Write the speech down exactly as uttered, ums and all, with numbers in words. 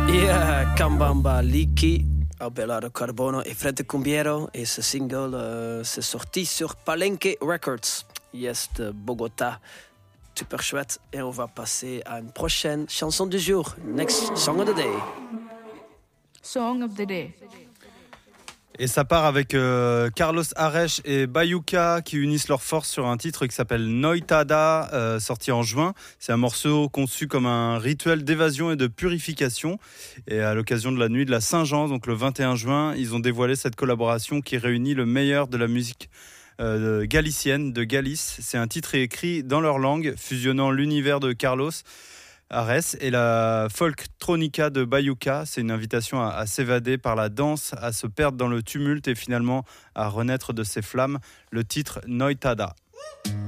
Yeah, Kambamba Liki, Abelardo Carbono et Fred Cumbiero. Et ce single euh, s'est sorti sur Palenque Records. Yes, de Bogota. Super chouette. Et on va passer à une prochaine chanson du jour. Next Song of the Day. Song of the Day. Et ça part avec euh, Carlos Aresh et Bayuca qui unissent leurs forces sur un titre qui s'appelle Noitada, euh, sorti en juin. C'est un morceau conçu comme un rituel d'évasion et de purification. Et à l'occasion de la nuit de la Saint-Jean, donc le vingt et un juin, ils ont dévoilé cette collaboration qui réunit le meilleur de la musique euh, galicienne, de Galice. C'est un titre écrit dans leur langue, fusionnant l'univers de Carlos Ares et la folktronica de Bayuca. C'est une invitation à, à s'évader par la danse, à se perdre dans le tumulte et finalement à renaître de ses flammes. Le titre Noitada.